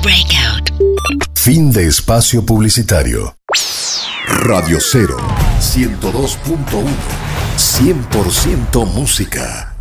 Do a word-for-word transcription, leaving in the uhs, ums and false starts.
Breakout. Fin de espacio publicitario. Radio Cero, ciento dos punto uno. cien por ciento música.